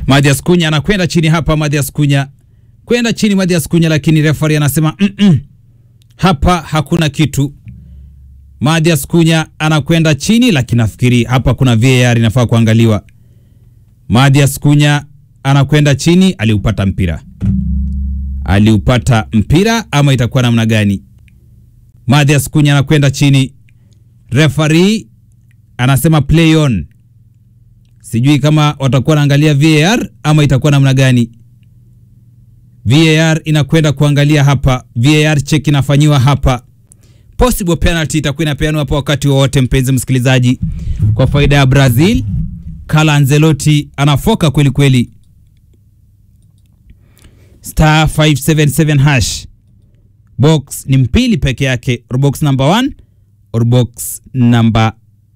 Mathias Cunha anakwenda chini hapa, Mathias Cunha kwenda chini, Mathias Cunha, lakini referee anasema hapa hakuna kitu. Mathias Cunha anakwenda chini, lakini nafikiri hapa kuna VAR inafaa kuangaliwa. Mathias Cunha anakwenda chini, aliupata mpira ama itakuwa namna gani? Mathias Cunha anakwenda chini, referee anasema play on. Sijui kama watakuwa naangalia VAR ama itakuwa namna gani. VAR inakwenda kuangalia hapa, VAR check inafanyiwa hapa. Possible penalty itakuwa inapeanwa hapa wakati wowote, mpenzi msikilizaji, kwa faida ya Brazil. Carlo Ancelotti anafoka kweli kweli. Star 577 hash. Box ni mpili peke yake, or box number 1 or box number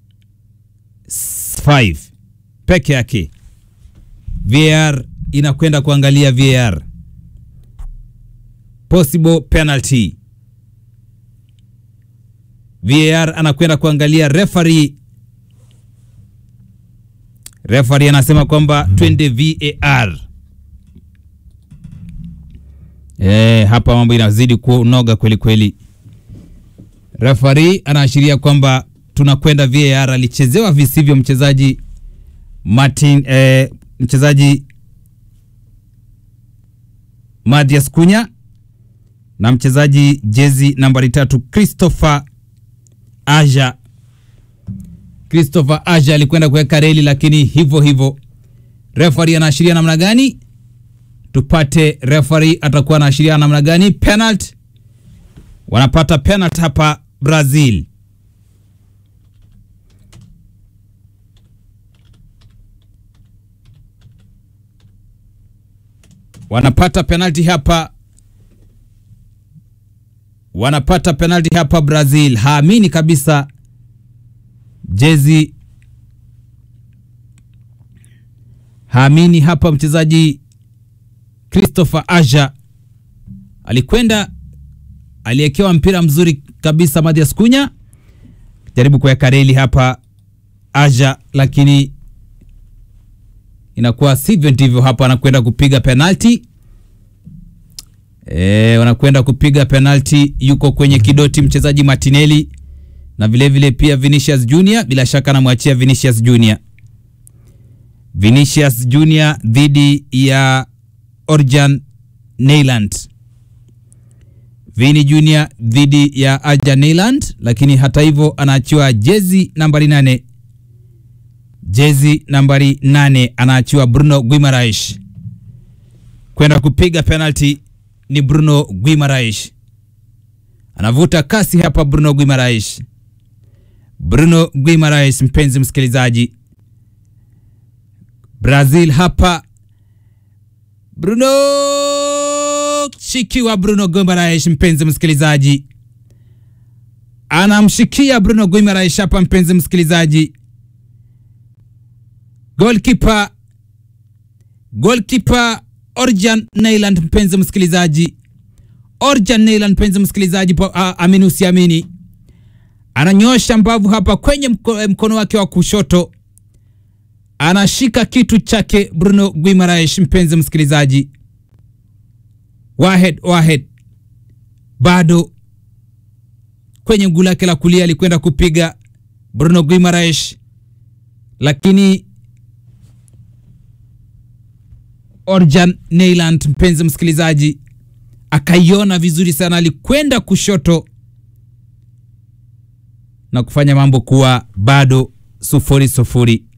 5 peke yake. VAR inakwenda kuangalia VAR. Possible penalty. VAR anakwenda kuangalia, referee anasema kwamba twende VAR. Hapa mambo inazidi kunoga kweli kweli. Referee anaashiria kwamba tunakwenda VAR. Alichezewa visivyo mchezaji mchezaji Mathias Cunha na mchezaji jezi nambari 3 Christopher Aja alikwenda kuweka reli, lakini hivyo. Referee anaashiria namna gani? Tupate referee atakuwa anaashiria namna gani? Penalty. Wanapata penalty hapa Brazil. Wanapata penalty hapa Brazil. Haamini kabisa jezi. Haamini hapa mchezaji Christopher Aja. Aliekewa mpira mzuri kabisa Mathias Cunha. Jaribu kuweka reli hapa Aja, lakini inakuwa sivyo ndivyo. Hapa anakwenda kupiga penalty. Wanakwenda kupiga penalty, yuko kwenye kidoti mchezaji Martinelli na vile pia Vinicius Junior. Bila shaka namwachia Vinicius Junior dhidi ya Orjan Neyland. Vini Junior dhidi ya Orjan Neyland, lakini hata hivyo anaachiwa jezi nambari 8. Jezi nambari 8 anaachiwa Bruno Guimaraes. Kwenda kupiga penalty ni Bruno Guimaraes. Anavuta kasi hapa Bruno Guimaraes, mpenzi msikilizaji. Brazil hapa. Shikiwa Bruno Guimaraes, mpenzi msikilizaji. Anamshikia Bruno Guimaraes hapa, mpenzi msikilizaji. Goalkeeper Orjan Neyland, mpenzi msikilizaji. Amini usiamini, ananyosha mbavu hapa kwenye mkono wake wa kushoto. Anashika kitu chake Bruno Guimaraes, mpenzi msikilizaji. Wahed. Bado kwenye mguu lake la kulia alikwenda kupiga Bruno Guimaraes, lakini Orjan Neyland, mpenzi msikilizaji, akaiona vizuri sana. Alikwenda kushoto na kufanya mambo kuwa bado 0-0.